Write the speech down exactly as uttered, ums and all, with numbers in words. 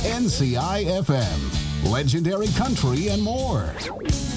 N C I F M, legendary country and more.